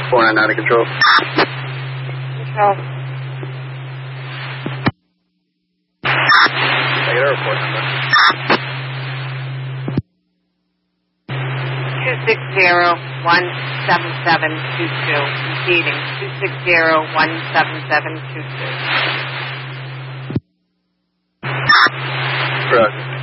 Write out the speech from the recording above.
499 to control. Control. I get a report number. 260-17722. Repeating, 260-17722. Correct.